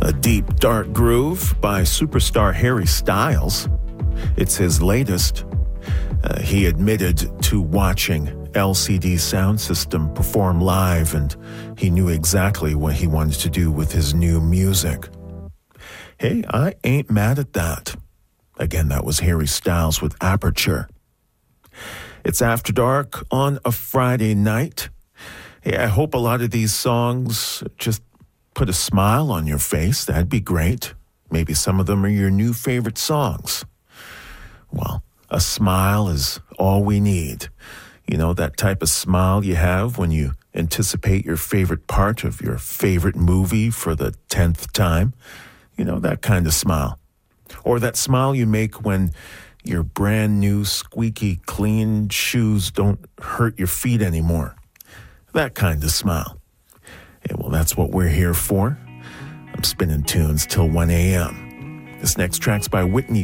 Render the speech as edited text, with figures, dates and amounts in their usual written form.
A deep, dark groove by superstar Harry Styles. It's his latest. He admitted to watching LCD Sound System perform live, and he knew exactly what he wanted to do with his new music. Hey, I ain't mad at that. Again, that was Harry Styles with Aperture. It's After Dark on a Friday night. Hey, I hope a lot of these songs just put a smile on your face. That'd be great. Maybe some of them are your new favorite songs. Well, a smile is all we need. You know, that type of smile you have when you anticipate your favorite part of your favorite movie for the 10th time. You know, that kind of smile. Or that smile you make when your brand new squeaky clean shoes don't hurt your feet anymore. That kind of smile. Hey, well, that's what we're here for. I'm spinning tunes till 1 a.m. This next track's by Whitney